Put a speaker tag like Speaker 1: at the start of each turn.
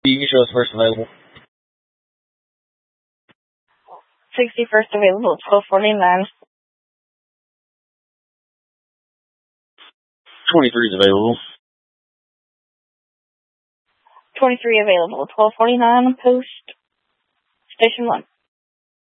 Speaker 1: You can show us first available.
Speaker 2: 61st available, 1249.
Speaker 1: 23 is available.
Speaker 2: 23 available, 1249 post, station 1.